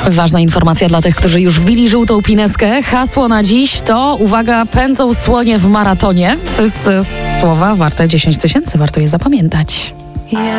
Ważna informacja dla tych, którzy już wbili żółtą pineskę. Hasło na dziś to, uwaga, pędzą słonie w maratonie. To jest słowa warte 10 000, warto je zapamiętać.